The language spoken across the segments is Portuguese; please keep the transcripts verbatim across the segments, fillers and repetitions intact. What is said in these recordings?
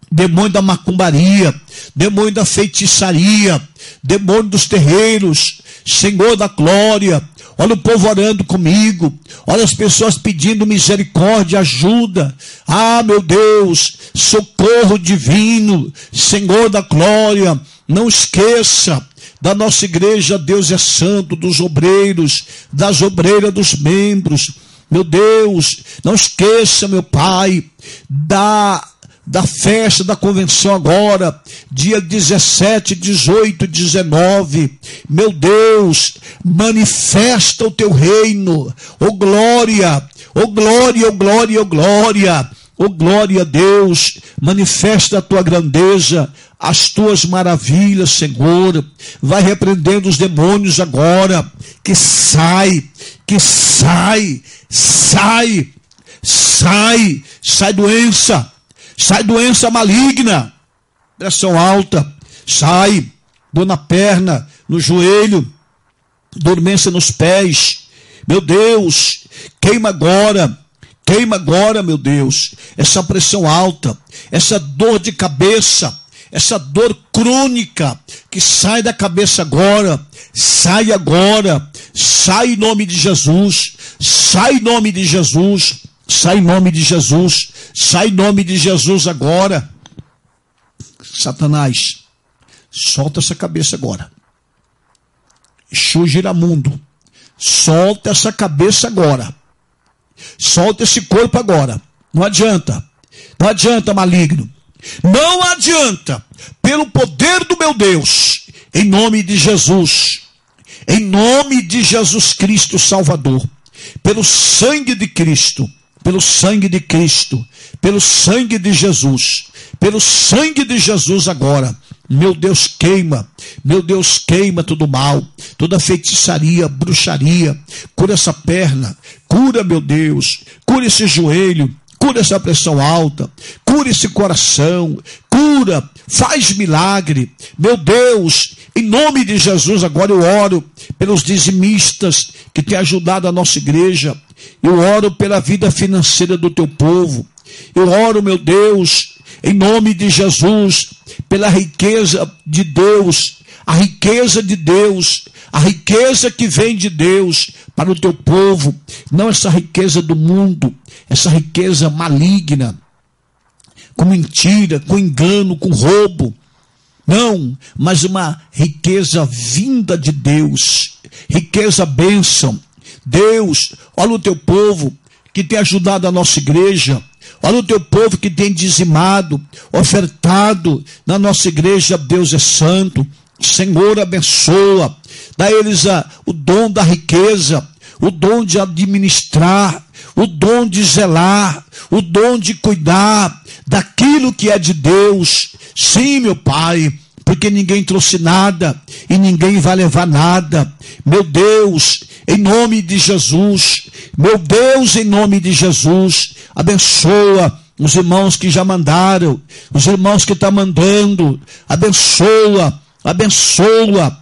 demônio da macumbaria, demônio da feitiçaria, demônio dos terreiros, Senhor da glória. Olha o povo orando comigo, olha as pessoas pedindo misericórdia, ajuda. Ah, meu Deus, socorro divino, Senhor da glória. Não esqueça da nossa igreja, Deus é santo, dos obreiros, das obreiras, dos membros. Meu Deus, não esqueça, meu Pai, da... da festa da convenção agora, dia dezessete, dezoito, dezenove, meu Deus, manifesta o teu reino, ô glória, ô glória, ô glória, ô glória, ô glória a Deus, manifesta a tua grandeza, as tuas maravilhas, Senhor, vai repreendendo os demônios agora, que sai, que sai, sai, sai, sai doença, sai doença maligna, pressão alta, sai, dor na perna, no joelho, dormência nos pés, meu Deus, queima agora, queima agora, meu Deus, essa pressão alta, essa dor de cabeça, essa dor crônica, que sai da cabeça agora, sai agora, sai em nome de Jesus, sai em nome de Jesus, sai em nome de Jesus, sai em nome de Jesus agora. Satanás, solta essa cabeça agora. Exu Giramundo, solta essa cabeça agora. Solta esse corpo agora. Não adianta, não adianta, maligno. Não adianta, pelo poder do meu Deus, em nome de Jesus, em nome de Jesus Cristo Salvador, pelo sangue de Cristo, pelo sangue de Cristo, pelo sangue de Jesus, pelo sangue de Jesus agora, meu Deus, queima, meu Deus, queima todo mal, toda feitiçaria, bruxaria, cura essa perna, cura, meu Deus, cura esse joelho, cura essa pressão alta, cura esse coração, cura, faz milagre, meu Deus, em nome de Jesus agora eu oro pelos dizimistas que têm ajudado a nossa igreja, eu oro pela vida financeira do teu povo, eu oro, meu Deus, em nome de Jesus, pela riqueza de Deus, a riqueza de Deus, a riqueza que vem de Deus para o teu povo, não essa riqueza do mundo, essa riqueza maligna, com mentira, com engano, com roubo, não, mas uma riqueza vinda de Deus, riqueza bênção. Deus, olha o teu povo que tem ajudado a nossa igreja, olha o teu povo que tem dizimado, ofertado na nossa igreja. Deus é santo, Senhor abençoa, dá a eles a, o dom da riqueza, o dom de administrar, o dom de zelar, o dom de cuidar daquilo que é de Deus. Sim, meu Pai, porque ninguém trouxe nada e ninguém vai levar nada. Meu Deus, em nome de Jesus, meu Deus, em nome de Jesus, abençoa os irmãos que já mandaram, os irmãos que estão mandando, abençoa, abençoa,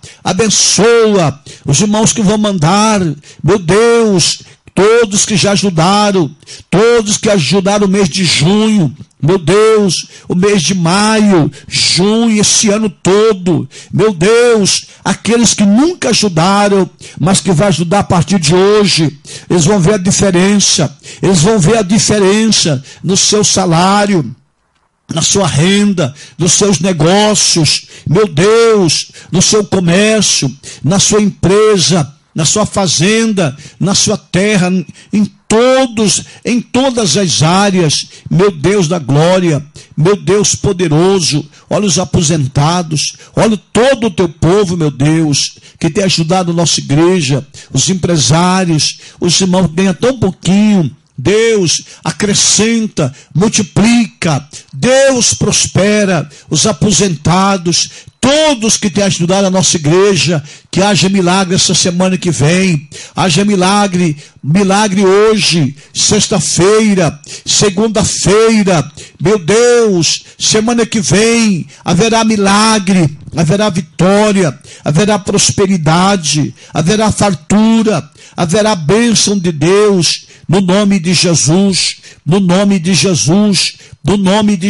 abençoa os irmãos que vão mandar, meu Deus, todos que já ajudaram, todos que ajudaram o mês de junho, meu Deus, o mês de maio, junho, esse ano todo, meu Deus, aqueles que nunca ajudaram, mas que vai ajudar a partir de hoje, eles vão ver a diferença, eles vão ver a diferença no seu salário, na sua renda, nos seus negócios, meu Deus, no seu comércio, na sua empresa, na sua fazenda, na sua terra, em todos, em todas as áreas, meu Deus da glória, meu Deus poderoso, olha os aposentados, olha todo o teu povo, meu Deus, que tem ajudado a nossa igreja, os empresários, os irmãos que ganham tão pouquinho. Deus acrescenta, multiplica, Deus prospera os aposentados, todos que têm ajudado a nossa igreja, que haja milagre essa semana que vem, haja milagre, milagre hoje, sexta-feira, segunda-feira, meu Deus, semana que vem, haverá milagre, haverá vitória, haverá prosperidade, haverá fartura, haverá bênção de Deus, no nome de Jesus, no nome de Jesus, no nome de